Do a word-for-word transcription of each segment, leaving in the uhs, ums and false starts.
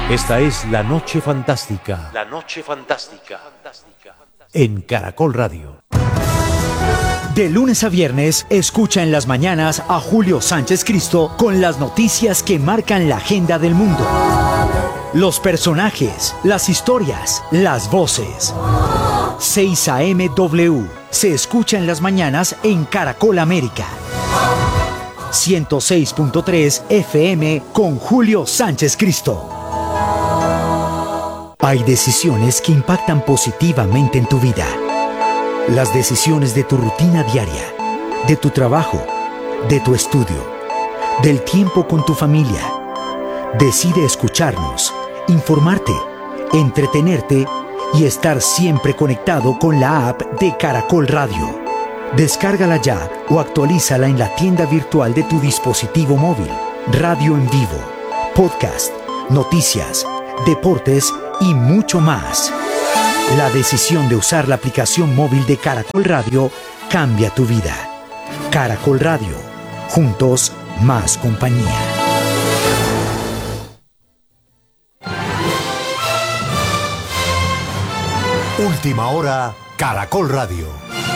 Esta es La Noche Fantástica. La Noche Fantástica. En Caracol Radio. De lunes a viernes, escucha en las mañanas a Julio Sánchez Cristo con las noticias que marcan la agenda del mundo. Los personajes, las historias, las voces. seis A M W se escucha en las mañanas en Caracol América. ciento seis punto tres F M con Julio Sánchez Cristo. Hay decisiones que impactan positivamente en tu vida. Las decisiones de tu rutina diaria, de tu trabajo, de tu estudio, del tiempo con tu familia. Decide escucharnos, informarte, entretenerte y estar siempre conectado con la app de Caracol Radio. Descárgala ya o actualízala en la tienda virtual de tu dispositivo móvil. Radio en vivo, podcast, noticias, deportes y mucho más. La decisión de usar la aplicación móvil de Caracol Radio cambia tu vida. Caracol Radio. Juntos, más compañía. Última hora, Caracol Radio.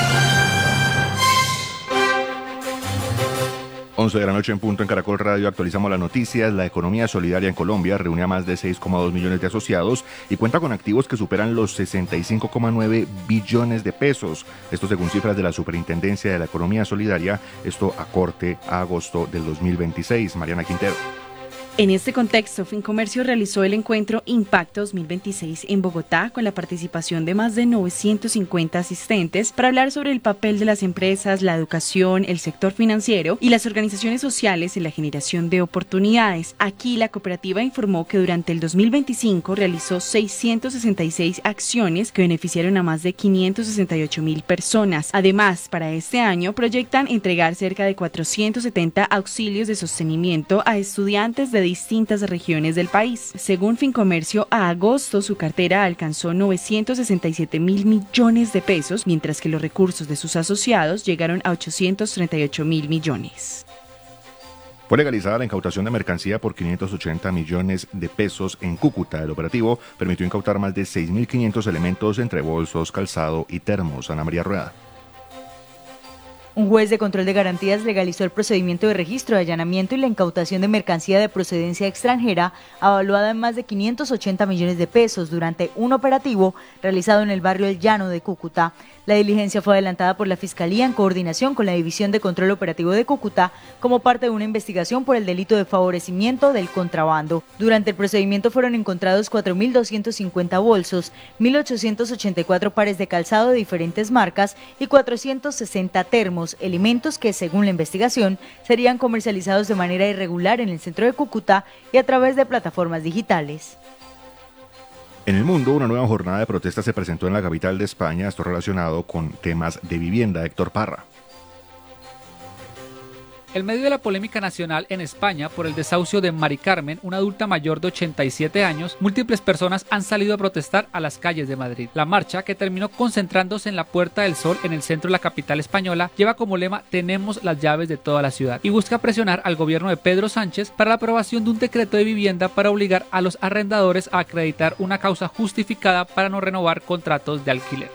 once de la noche en punto en Caracol Radio, actualizamos las noticias. La economía solidaria en Colombia reúne a más de seis coma dos millones de asociados y cuenta con activos que superan los sesenta y cinco coma nueve billones de pesos. Esto según cifras de la Superintendencia de la Economía Solidaria, esto a corte a agosto del dos mil veintiséis. Mariana Quintero. En este contexto, Fincomercio realizó el encuentro Impacto dos mil veintiséis en Bogotá con la participación de más de novecientos cincuenta asistentes para hablar sobre el papel de las empresas, la educación, el sector financiero y las organizaciones sociales en la generación de oportunidades. Aquí la cooperativa informó que durante el dos mil veinticinco realizó seiscientas sesenta y seis acciones que beneficiaron a más de quinientas sesenta y ocho mil personas. Además, para este año proyectan entregar cerca de cuatrocientos setenta auxilios de sostenimiento a estudiantes de distintas regiones del país. Según Fincomercio, a agosto su cartera alcanzó novecientos sesenta y siete mil millones de pesos, mientras que los recursos de sus asociados llegaron a ochocientos treinta y ocho mil millones. Fue legalizada la incautación de mercancía por quinientos ochenta millones de pesos en Cúcuta. El operativo permitió incautar más de seis mil quinientos elementos entre bolsos, calzado y termos. Ana María Rueda. Un juez de control de garantías legalizó el procedimiento de registro de allanamiento y la incautación de mercancía de procedencia extranjera avaluada en más de quinientos ochenta millones de pesos durante un operativo realizado en el barrio El Llano de Cúcuta. La diligencia fue adelantada por la Fiscalía en coordinación con la División de Control Operativo de Cúcuta como parte de una investigación por el delito de favorecimiento del contrabando. Durante el procedimiento fueron encontrados cuatro mil doscientos cincuenta bolsos, mil ochocientos ochenta y cuatro pares de calzado de diferentes marcas y cuatrocientos sesenta termos, elementos que, según la investigación, serían comercializados de manera irregular en el centro de Cúcuta y a través de plataformas digitales. En el mundo, una nueva jornada de protesta se presentó en la capital de España, esto relacionado con temas de vivienda. Héctor Parra. En medio de la polémica nacional en España por el desahucio de Mari Carmen, una adulta mayor de ochenta y siete años, múltiples personas han salido a protestar a las calles de Madrid. La marcha, que terminó concentrándose en la Puerta del Sol en el centro de la capital española, lleva como lema "Tenemos las llaves de toda la ciudad" y busca presionar al gobierno de Pedro Sánchez para la aprobación de un decreto de vivienda para obligar a los arrendadores a acreditar una causa justificada para no renovar contratos de alquiler.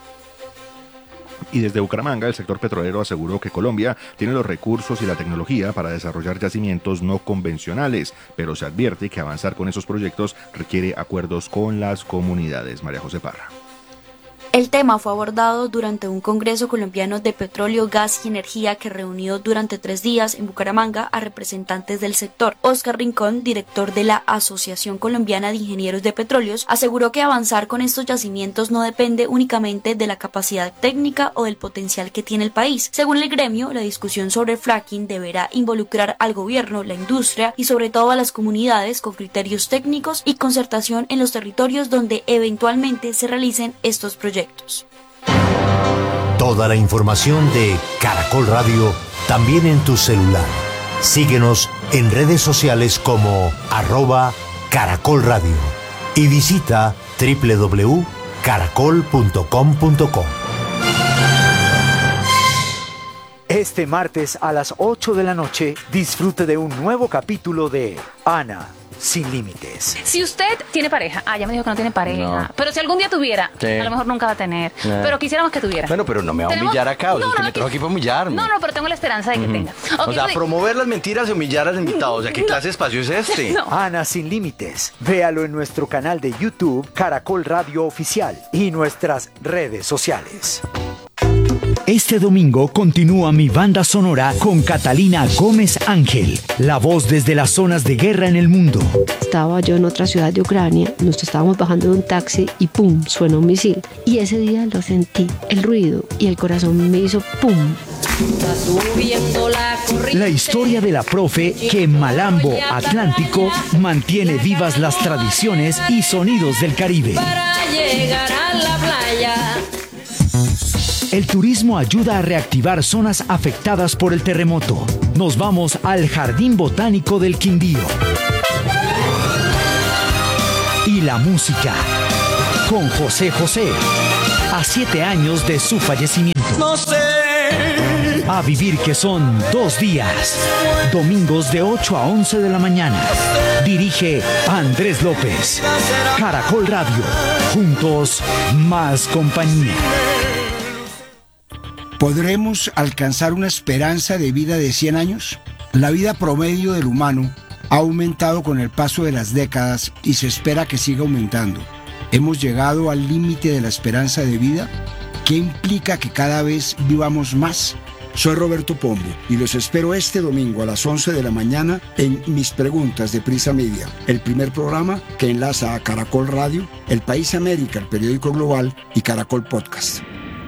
Y desde Bucaramanga, el sector petrolero aseguró que Colombia tiene los recursos y la tecnología para desarrollar yacimientos no convencionales, pero se advierte que avanzar con esos proyectos requiere acuerdos con las comunidades. María José Parra. El tema fue abordado durante un congreso colombiano de petróleo, gas y energía que reunió durante tres días en Bucaramanga a representantes del sector. Óscar Rincón, director de la Asociación Colombiana de Ingenieros de Petróleos, aseguró que avanzar con estos yacimientos no depende únicamente de la capacidad técnica o del potencial que tiene el país. Según el gremio, la discusión sobre el fracking deberá involucrar al gobierno, la industria y sobre todo a las comunidades con criterios técnicos y concertación en los territorios donde eventualmente se realicen estos proyectos. Toda la información de Caracol Radio también en tu celular. Síguenos en redes sociales como arroba Caracol Radio y visita doble u doble u doble u punto caracol punto com punto co. Este martes a las ocho de la noche disfrute de un nuevo capítulo de Ana, sin límites. Si usted tiene pareja, ah, ya me dijo que no tiene pareja, no. Pero si algún día tuviera, sí. A lo mejor nunca va a tener, no. Pero quisiéramos que tuviera. Bueno, pero no me va a humillar acá, o sea, no, no, que me trajo aquí para humillarme. No, no, pero tengo la esperanza de que uh-huh. tenga. Okay, o sea, promover las mentiras y humillar al invitado, o sea, ¿qué no. clase de espacio es este? No. Ana sin límites, véalo en nuestro canal de YouTube, Caracol Radio Oficial, y nuestras redes sociales. Este domingo continúa mi banda sonora con Catalina Gómez Ángel, la voz desde las zonas de guerra en el mundo. Estaba yo en otra ciudad de Ucrania, nos estábamos bajando de un taxi y ¡pum!, suena un misil. Y ese día lo sentí, el ruido, y el corazón me hizo ¡pum! La historia de la profe que en Malambo Atlántico mantiene vivas las tradiciones y sonidos del Caribe. Para llegar a la playa. El turismo ayuda a reactivar zonas afectadas por el terremoto. Nos vamos al Jardín Botánico del Quindío. Y la música con José José, a siete años de su fallecimiento. No sé. A vivir que son dos días. Domingos de ocho a once de la mañana. Dirige Andrés López. Caracol Radio. Juntos, más compañía. ¿Podremos alcanzar una esperanza de vida de cien años? La vida promedio del humano ha aumentado con el paso de las décadas y se espera que siga aumentando. ¿Hemos llegado al límite de la esperanza de vida? ¿Qué implica que cada vez vivamos más? Soy Roberto Pombo y los espero este domingo a las once de la mañana en Mis Preguntas de Prisa Media, el primer programa que enlaza a Caracol Radio, El País América, el periódico global, y Caracol Podcast.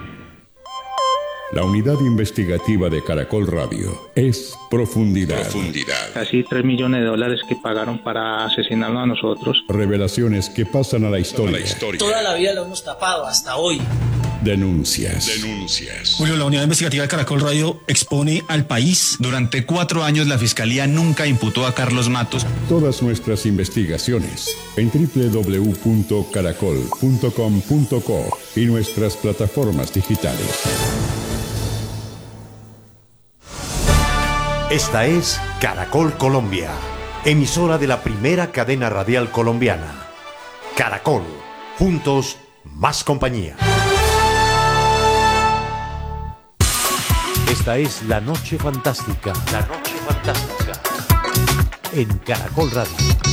La unidad investigativa de Caracol Radio es Profundidad. Profundidad. Casi tres millones de dólares que pagaron para asesinarnos a nosotros. Revelaciones que pasan a la historia. A la historia. Toda la vida lo hemos tapado hasta hoy. Denuncias. Denuncias. Julio, la unidad investigativa de Caracol Radio expone al país. Durante cuatro años la Fiscalía nunca imputó a Carlos Matos. Todas nuestras investigaciones en doble u doble u doble u punto caracol punto com punto co y nuestras plataformas digitales. Esta es Caracol Colombia, emisora de la primera cadena radial colombiana. Caracol, juntos, más compañía. Esta es La Noche Fantástica. La Noche Fantástica. En Caracol Radio.